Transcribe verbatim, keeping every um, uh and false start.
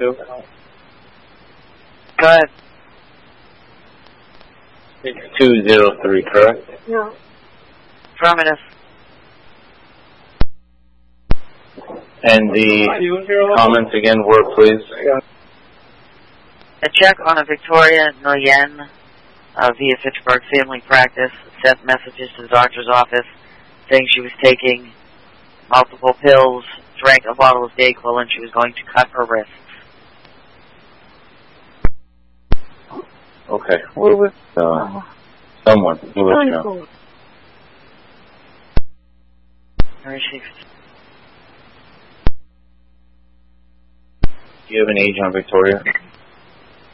to? Go ahead. six two zero three, correct? No. Affirmative. And the comments again were, please? A check on a Victoria Nguyen uh, via Fitchburg Family Practice sent messages to the doctor's office saying she was taking multiple pills, drank a bottle of Dayquil, and she was going to cut her wrists. Okay. What was uh, someone? Who was Received. Do you have an age on Victoria?